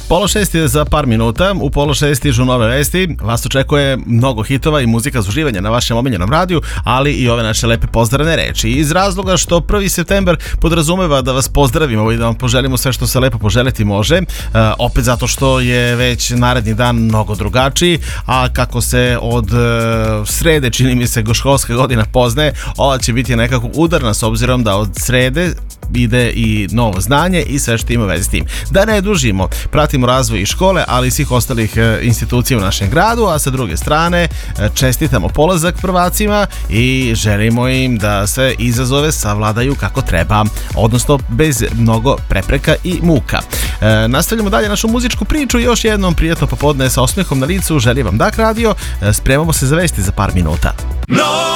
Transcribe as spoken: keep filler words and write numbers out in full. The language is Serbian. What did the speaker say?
Pola šest je za par minuta, u pola šest stižu nove vesti, vas očekuje mnogo hitova i muzika za uživanje na vašem omiljenom radiju, ali i ove naše lepe pozdravne reči. Iz razloga što prvi septembar podrazumeva da vas pozdravimo i da vam poželimo sve što se lepo poželiti može, e, opet zato što je već naredni dan mnogo drugačiji, a kako se od e, srede, čini mi se, školska godina poznaje, ova će biti nekako udarna s obzirom da od srede ide i novo znanje i sve što ima veze s tim. Da ne dužimo, pratimo razvoj i škole, ali i svih ostalih institucija u našem gradu, a sa druge strane čestitamo polazak prvacima i želimo im da sve izazove savladaju kako treba, odnosno bez mnogo prepreka i muka. E, nastavljamo dalje našu muzičku priču, još jednom prijatno popodne sa osmehom na licu, želim vam Dak Radio, spremamo se za vesti za par minuta. No!